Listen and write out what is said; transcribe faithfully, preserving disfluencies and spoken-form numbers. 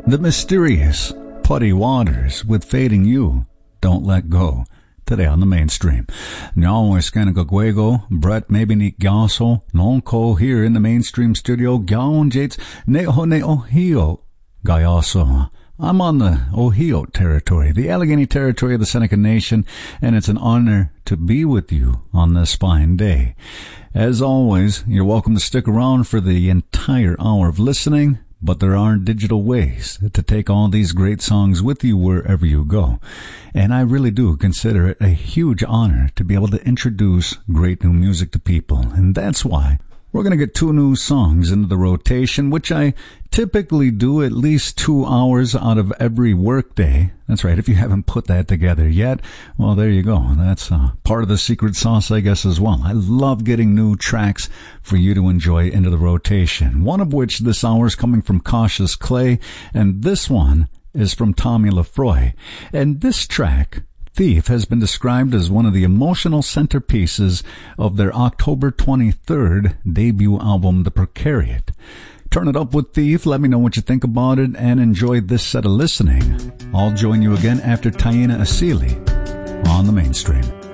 The mysterious Putty Waters with Fading You, Don't Let Go. Today on the mainstream. Now es Canagaguego, Brett Mabinik Gaso, Non Ko here in the mainstream studio, Gaon Jates, Neho Ne Ohio, Gayaso. I'm on the Ohio territory, the Allegheny territory of the Seneca Nation, and it's an honor to be with you on this fine day. As always, you're welcome to stick around for the entire hour of listening, but there are digital ways to take all these great songs with you wherever you go. And I really do consider it a huge honor to be able to introduce great new music to people. And that's why we're going to get two new songs into the rotation, which I typically do at least two hours out of every workday. That's right. If you haven't put that together yet, well, there you go. That's uh, part of the secret sauce, I guess, as well. I love getting new tracks for you to enjoy into the rotation, one of which this hour is coming from Cautious Clay, and this one is from Tommy Lefroy. And this track, Thief, has been described as one of the emotional centerpieces of their October twenty-third debut album, The Precariat. Turn it up with Thief, let me know what you think about it, and enjoy this set of listening. I'll join you again after Taina Asili on the mainstream.